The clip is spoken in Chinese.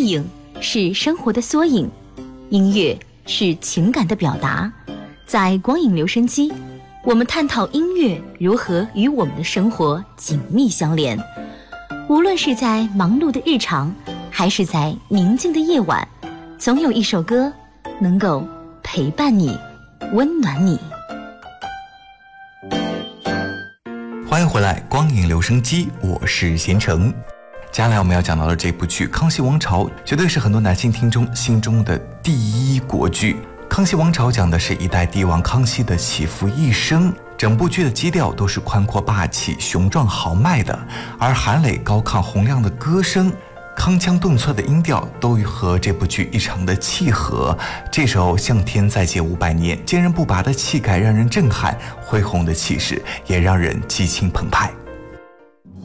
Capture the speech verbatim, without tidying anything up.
影是生活的缩影，音乐是情感的表达。在光影留声机，我们探讨音乐如何与我们的生活紧密相连。无论是在忙碌的日常，还是在宁静的夜晚，总有一首歌能够陪伴你，温暖你。 欢迎回来，光影留声机，我是贤成。接下来我们要讲到的这部剧《康熙王朝》，绝对是很多男性听众心中的第一国剧。《康熙王朝》讲的是一代帝王康熙的起伏一生，整部剧的基调都是宽阔霸气、雄壮豪迈的，而韩磊高亢洪亮的歌声、铿锵顿挫的音调都和这部剧异常的契合。这首《向天再借五百年》，坚韧不拔的气概让人震撼，恢宏的气势也让人激情澎湃。